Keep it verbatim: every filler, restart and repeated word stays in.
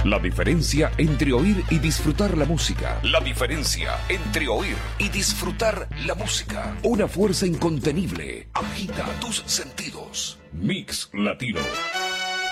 La diferencia entre oír y disfrutar la música. La diferencia entre oír y disfrutar la música. Una fuerza incontenible agita tus sentidos. Mix Latino.